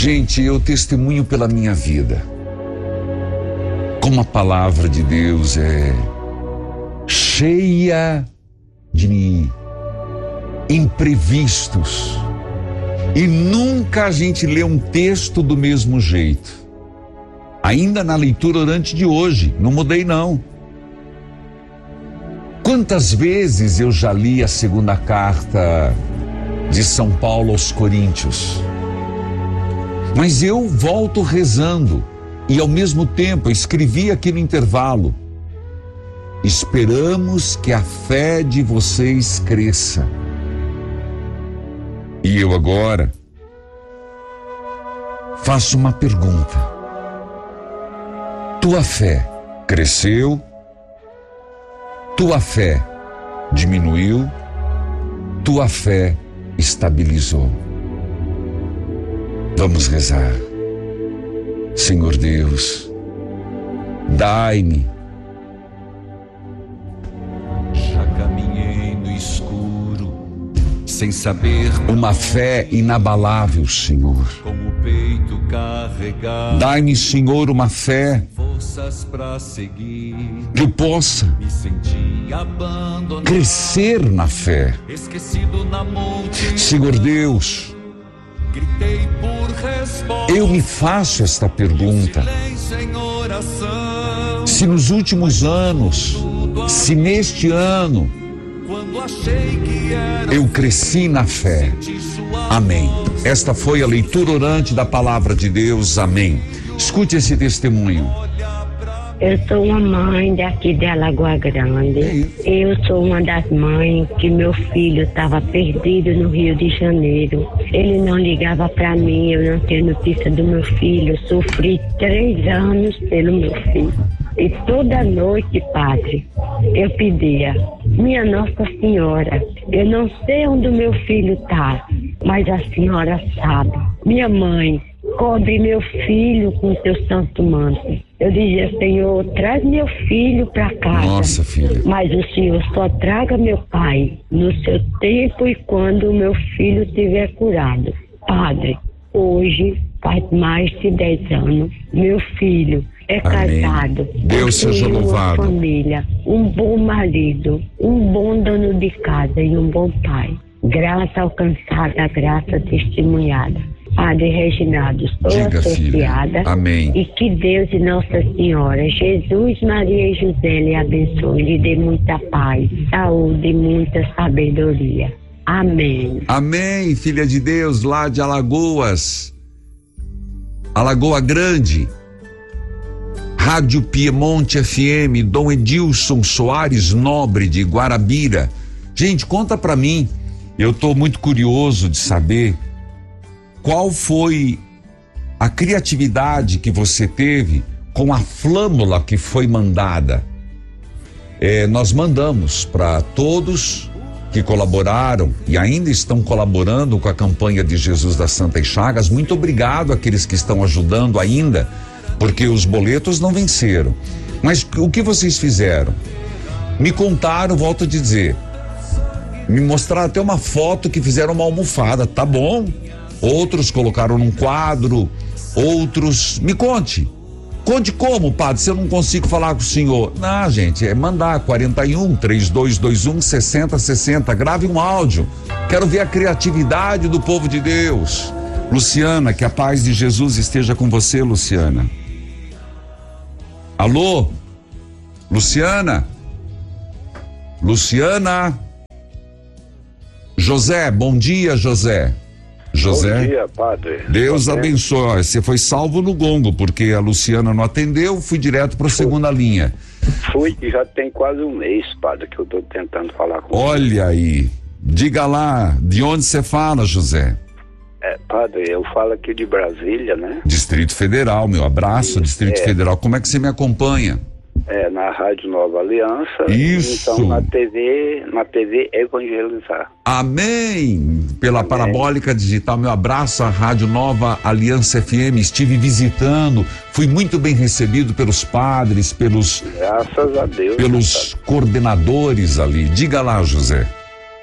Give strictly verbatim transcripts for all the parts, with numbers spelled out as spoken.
Gente, eu testemunho pela minha vida. Como a palavra de Deus é cheia de imprevistos. E nunca a gente lê um texto do mesmo jeito. Ainda na leitura orante de hoje, não mudei não. Quantas vezes eu já li a segunda carta de São Paulo aos Coríntios? Mas eu volto rezando e ao mesmo tempo eu escrevi aqui no intervalo: esperamos que a fé de vocês cresça. E eu agora faço uma pergunta. Tua fé cresceu? Tua fé diminuiu? Tua fé estabilizou? Vamos rezar. Senhor Deus, dai-me. Já caminhei no escuro, sem saber, uma fé inabalável, Senhor. Com o peito carregado, dai-me, Senhor, uma fé forças pra seguir, que eu possa me senti abandonado, crescer na fé. Esquecido na multidão, Senhor Deus, gritei por resposta, eu me faço esta pergunta: se nos últimos anos, se neste ano eu cresci na fé. Amém. Esta foi a leitura orante da palavra de Deus. Amém. Escute esse testemunho. Eu sou uma mãe daqui de Alagoa Grande. Eu sou uma das mães que meu filho estava perdido no Rio de Janeiro. Ele não ligava para mim, eu não tenho notícia do meu filho. Sofri três anos pelo meu filho. E toda noite, padre, eu pedia: minha Nossa Senhora, eu não sei onde o meu filho está, mas a senhora sabe. Minha mãe, cobre meu filho com teu santo manto. Eu dizia: Senhor, traz meu filho para casa. Nossa, filha. Mas o Senhor só traga meu pai no seu tempo e quando o meu filho estiver curado. Padre, hoje faz mais de dez anos, meu filho é Amém. Casado. Deus seja louvado. Uma família, um bom marido, um bom dono de casa e um bom pai. Graça alcançada, graça testemunhada. Padre Reginaldo, sou Diga, associada. Filha. Amém. E que Deus e Nossa Senhora, Jesus, Maria e José lhe abençoe, lhe dê muita paz, saúde e muita sabedoria. Amém. Amém, filha de Deus, lá de Alagoas, Alagoa Grande. Rádio Piemonte F M, Dom Edilson Soares Nobre de Guarabira. Gente, conta pra mim, eu tô muito curioso de saber qual foi a criatividade que você teve com a flâmula que foi mandada. É, nós mandamos para todos que colaboraram e ainda estão colaborando com a campanha de Jesus das Santas Chagas. Muito obrigado àqueles que estão ajudando ainda, porque os boletos não venceram. Mas o que vocês fizeram? Me contaram, volto a dizer, me mostraram até uma foto que fizeram uma almofada, tá bom? Outros colocaram num quadro, outros... Me conte. Conte como, padre, se eu não consigo falar com o senhor. Não, gente, é mandar quarenta e um, trinta e dois vinte e um, sessenta sessenta. Grave um áudio. Quero ver a criatividade do povo de Deus. Luciana, que a paz de Jesus esteja com você, Luciana. Alô? Luciana? Luciana? José, bom dia, José. José. Bom dia, padre. Deus José. abençoe. Você foi salvo no gongo, porque a Luciana não atendeu, fui direto para a segunda linha. Fui, já tem quase um mês, padre, que eu estou tentando falar com Olha aí, diga lá, de onde você fala, José? É, padre, eu falo aqui de Brasília, né? Distrito Federal, meu abraço, Isso, Distrito é. Federal. Como é que você me acompanha? É, na Rádio Nova Aliança. Isso. Então, na T V, na T V Evangelizar. Amém! Pela Amém. Parabólica Digital, meu abraço à Rádio Nova Aliança F M. Estive visitando, fui muito bem recebido pelos padres, pelos, Graças a Deus. pelos padre. coordenadores ali. Diga lá, José. Ô,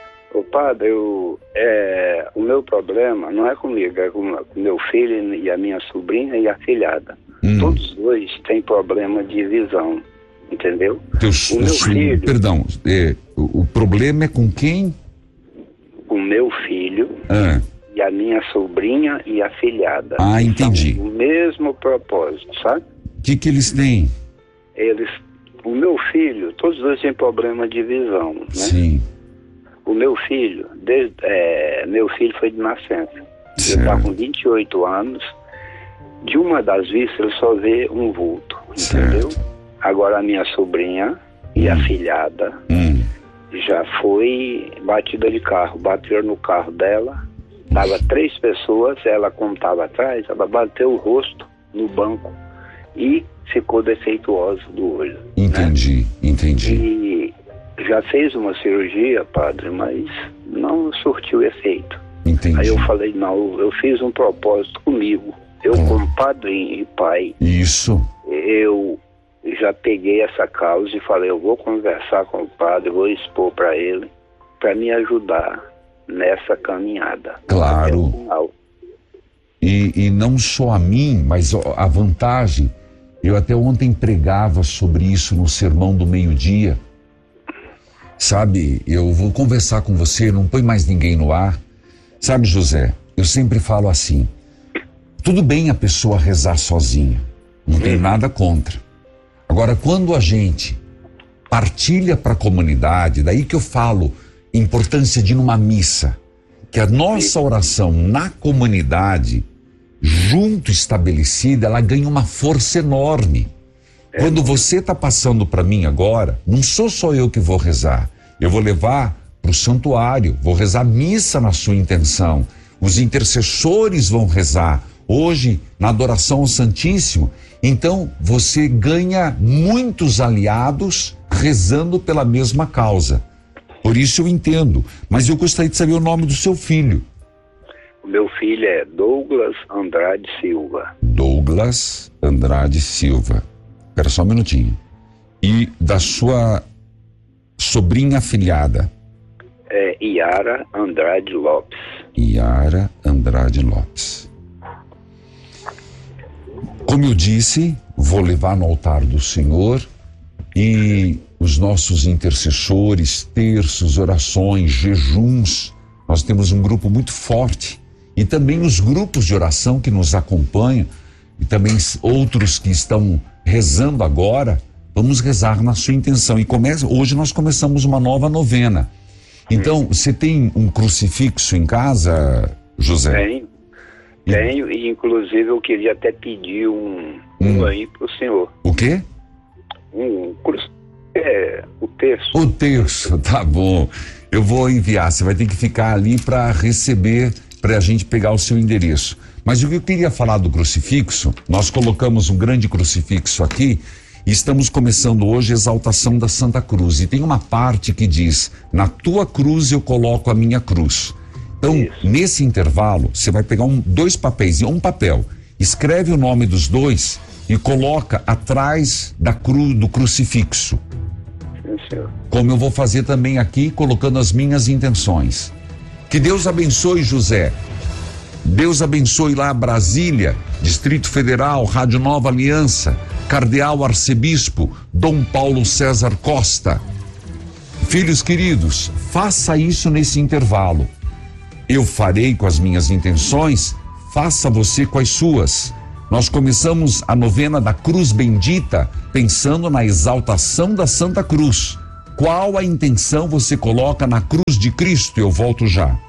padre, eu, é, o meu problema não é comigo, é com o meu filho e a minha sobrinha e a filhada. Hum. Todos dois têm problema de visão, entendeu? Teus, o meu filho... Perdão, é, o, o problema é com quem? O meu filho ah. e a minha sobrinha e a filhada. Ah, entendi. São o mesmo propósito, sabe? O que que eles têm? Eles... O meu filho, todos dois têm problema de visão, né? Sim. O meu filho, desde, é, meu filho foi de nascença. Certo. Ele está com vinte e oito anos. De uma das vistas ele só vê um vulto, entendeu? Certo. Agora a minha sobrinha e hum. a filhada hum. já foi batida de carro. Bateram no carro dela. Tava três pessoas, ela como estava atrás, ela bateu o rosto no banco e ficou defeituosa do olho. Entendi, né? entendi. E já fez uma cirurgia, padre, mas não surtiu efeito. Entendi. Aí eu falei, não, eu fiz um propósito comigo. Eu, oh. como padrinho e pai, isso. eu já peguei essa causa e falei, eu vou conversar com o padre, vou expor para ele, para me ajudar nessa caminhada. Claro. E, e não só a mim, mas a vantagem, eu até ontem pregava sobre isso no sermão do meio-dia. Sabe, eu vou conversar com você, não põe mais ninguém no ar. Sabe, José, eu sempre falo assim, tudo bem a pessoa rezar sozinha, não tem nada contra. Agora, quando a gente partilha para a comunidade, daí que eu falo importância de ir numa missa, que a nossa oração na comunidade, junto estabelecida, ela ganha uma força enorme. Quando você está passando para mim agora, não sou só eu que vou rezar, eu vou levar para o santuário, vou rezar missa na sua intenção, os intercessores vão rezar, hoje na adoração ao Santíssimo, então você ganha muitos aliados rezando pela mesma causa. Por isso eu entendo, mas eu gostaria de saber o nome do seu filho. O meu filho é Douglas Andrade Silva. Douglas Andrade Silva. Espera só um minutinho. E da sua sobrinha afilhada? É Iara Andrade Lopes. Iara Andrade Lopes. Como eu disse, vou levar no altar do Senhor e os nossos intercessores, terços, orações, jejuns. Nós temos um grupo muito forte e também os grupos de oração que nos acompanham e também outros que estão rezando agora. Vamos rezar na sua intenção e começa, hoje nós começamos uma nova novena. Então, você tem um crucifixo em casa, José? Tenho, e... tenho e inclusive eu queria até pedir um, um, um aí pro senhor. O quê? Um crucifixo. É, o terço. O terço, tá bom. Eu vou enviar, você vai ter que ficar ali para receber, para a gente pegar o seu endereço. Mas o que eu queria falar do crucifixo, nós colocamos um grande crucifixo aqui e estamos começando hoje a exaltação da Santa Cruz. E tem uma parte que diz, na tua cruz eu coloco a minha cruz. Então, isso. Nesse intervalo, você vai pegar um, dois papéis, um papel, escreve o nome dos dois e coloca atrás da cru, do crucifixo. Como eu vou fazer também aqui, colocando as minhas intenções. Que Deus abençoe, José. Deus abençoe lá Brasília, Distrito Federal, Rádio Nova Aliança, Cardeal Arcebispo Dom Paulo César Costa. Filhos queridos, faça isso nesse intervalo. Eu farei com as minhas intenções, faça você com as suas. Nós começamos a novena da Cruz Bendita pensando na exaltação da Santa Cruz. Qual a intenção você coloca na cruz de Cristo? Eu volto já.